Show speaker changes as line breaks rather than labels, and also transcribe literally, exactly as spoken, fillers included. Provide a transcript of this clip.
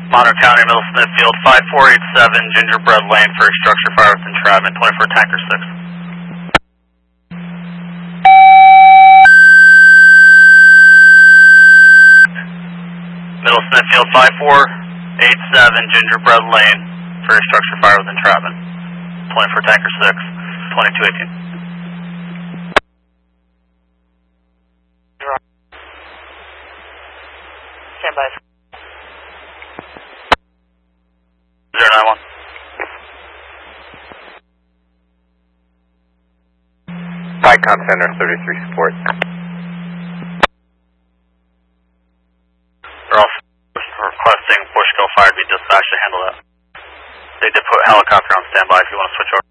Monroe County, Middle Smithfield, five four eight seven, Gingerbread Lane, first structure fire within Travis, twenty-four Tanker six. Middle Smithfield, five four eight seven, Gingerbread Lane, first structure fire within Travis, twenty-four Tanker six, twenty-two eighteen.
Stand by.
zero nine one.
Icon Center, thirty-three support.
They're also requesting Bushkill Fire to be dispatched to handle that. They did put helicopter on standby if you want to switch over.